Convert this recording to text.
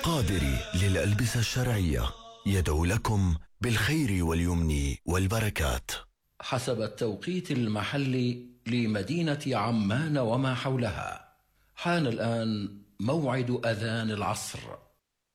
القادري للألبسة الشرعية يدعو لكم بالخير واليمن والبركات. حسب التوقيت المحلي لمدينة عمان وما حولها، حان الآن موعد أذان العصر.